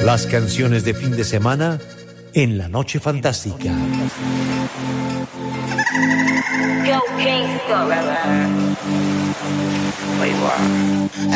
Las canciones de fin de semana en La Noche Fantástica. Go Kingston.